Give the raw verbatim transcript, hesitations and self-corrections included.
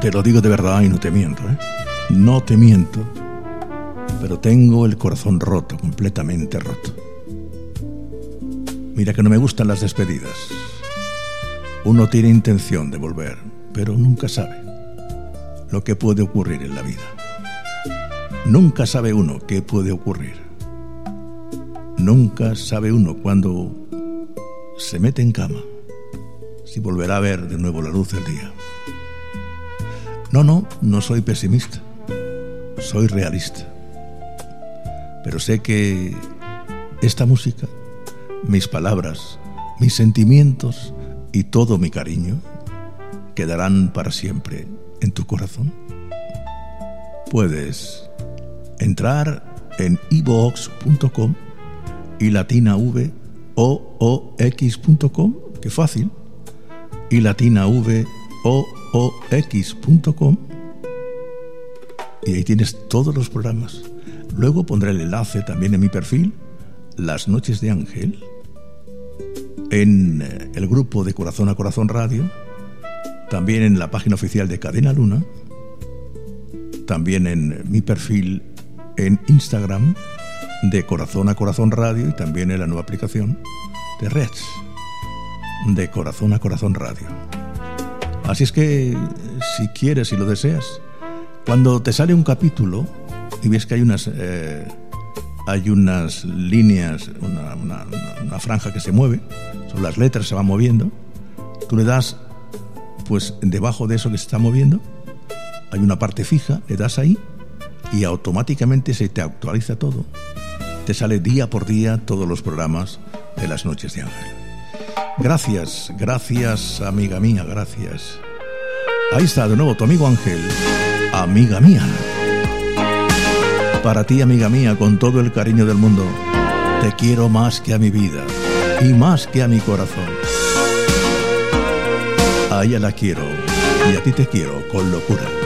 Te lo digo de verdad y no te miento, ¿eh? No te miento, pero tengo el corazón roto, completamente roto. Mira que no me gustan las despedidas. Uno tiene intención de volver, pero nunca sabe lo que puede ocurrir en la vida. Nunca sabe uno qué puede ocurrir. Nunca sabe uno cuando se mete en cama si volverá a ver de nuevo la luz del día. No, no, no soy pesimista. Soy realista. Pero sé que esta música, mis palabras, mis sentimientos y todo mi cariño quedarán para siempre en tu corazón. Puedes entrar en iVoox punto com y latina v o o x punto com, qué fácil, y latina v o o x punto com, y ahí tienes todos los programas. Luego pondré el enlace también en mi perfil, Las Noches de Ángel, en el grupo de Corazón a Corazón Radio, también en la página oficial de Cadena Luna, también en mi perfil en Instagram de Corazón a Corazón Radio y también en la nueva aplicación de Reds de Corazón a Corazón Radio. Así es que si quieres y lo deseas, cuando te sale un capítulo y ves que hay unas eh, hay unas líneas, una, una, una franja que se mueve, son las letras, se van moviendo, tú le das, pues debajo de eso que se está moviendo hay una parte fija, le das ahí y automáticamente se te actualiza todo. Te sale día por día todos los programas de Las Noches de Ángel. Gracias, gracias, amiga mía, gracias. Ahí está de nuevo tu amigo Ángel, amiga mía. Para ti, amiga mía, con todo el cariño del mundo, te quiero más que a mi vida y más que a mi corazón. A ella la quiero y a ti te quiero con locura.